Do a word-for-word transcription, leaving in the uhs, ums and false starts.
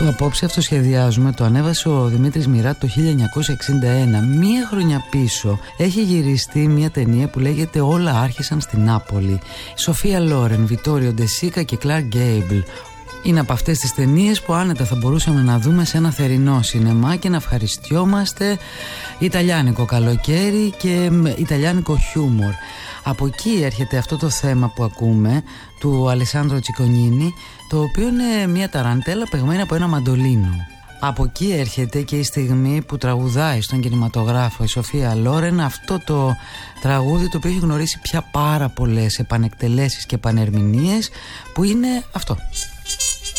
Το απόψε αυτοσχεδιάζουμε το ανέβασε ο Δημήτρης Μοιράτ το χίλια εννιακόσια εξήντα ένα. Μία χρονιά πίσω έχει γυριστεί μια ταινία που λέγεται «Όλα άρχισαν στην Νάπολη». Σοφία Λόρεν, Βιτόριο Ντεσίκα και Κλάρκ Γκέιμπλ. Είναι από αυτές τις ταινίες που άνετα θα μπορούσαμε να δούμε σε ένα θερινό σινεμά και να ευχαριστιόμαστε ιταλιάνικο καλοκαίρι και ιταλιάνικο χιούμορ. Από εκεί έρχεται αυτό το θέμα που ακούμε του Αλεσάνδρο Τσικονίνη, το οποίο είναι μια ταραντέλα παιγμένη από ένα μαντολίνο. Από εκεί έρχεται και η στιγμή που τραγουδάει στον κινηματογράφο η Σοφία Λόρεν αυτό το τραγούδι, το οποίο έχει γνωρίσει πια πάρα πολλές επανεκτελέσεις και επανερμηνίες, που είναι αυτό.